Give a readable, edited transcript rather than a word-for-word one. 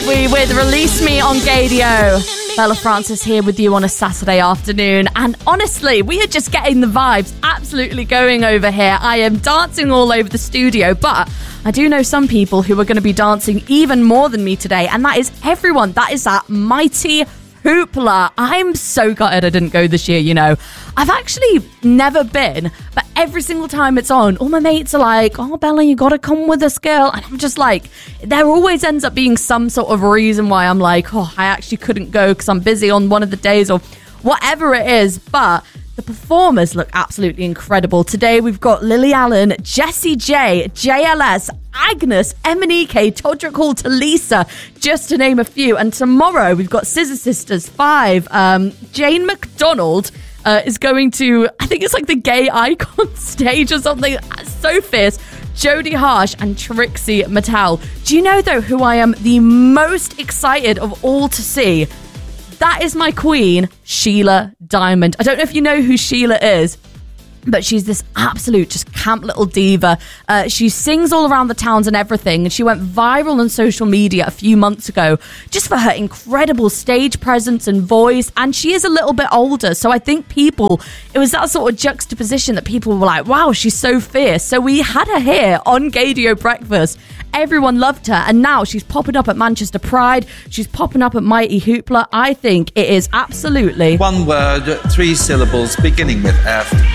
we with Release Me on Gadio. Bella Francis here with you on a Saturday afternoon. And honestly, we are just getting the vibes absolutely going over here. I am dancing all over the studio, but I do know some people who are going to be dancing even more than me today. And that is everyone. That is that mighty Hoopla. I'm so gutted I didn't go this year, you know. I've actually never been, but every single time it's on, all my mates are like, oh, Bella, you gotta come with us, girl. And I'm just like, there always ends up being some sort of reason why I'm like, oh, I actually couldn't go because I'm busy on one of the days or whatever it is. But the performers look absolutely incredible. Today we've got Lily Allen, Jessie J, JLS, Agnes, Emanike, Todrick Hall, Talisa, just to name a few. And tomorrow we've got Scissor Sisters 5. Jane McDonald is going to, I think it's like the gay icon stage or something. So fierce. Jodie Harsh and Trixie Mattel. Do you know though who I am the most excited of all to see? That is my queen, Sheila Diamond. I don't know if you know who Sheila is, but she's this absolute just camp little diva. She sings all around the towns and everything. And she went viral on social media a few months ago just for her incredible stage presence and voice. And she is a little bit older. So I think it was that sort of juxtaposition that people were like, wow, she's so fierce. So we had her here on Gadio Breakfast. Everyone loved her. And now she's popping up at Manchester Pride. She's popping up at Mighty Hoopla. I think it is absolutely... One word, 3 syllables, beginning with F.